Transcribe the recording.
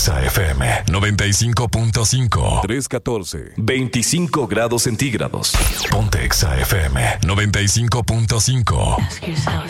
Exa FM 95.5. 314. 25 grados centígrados. Ponte Exa FM 95.5. Ask yourself,